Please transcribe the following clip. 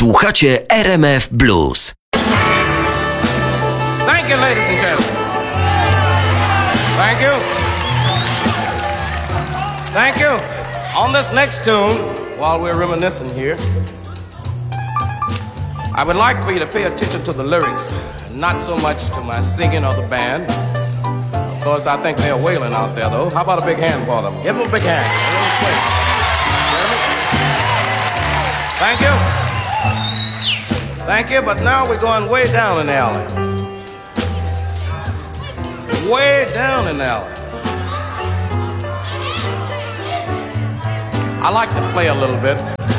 Słuchacie RMF Blues. Thank you, ladies and gentlemen. Thank you. Thank you. On this next tune, while we're reminiscing here, I would like for you to pay attention to the lyrics, not so much to my singing or the band. Of course, I think they're wailing out there, though. How about a big hand for them? Give them a big hand. Let them swing. Thank you. Thank you, but now we're going way down in the alley. Way down in the alley. I like to play a little bit.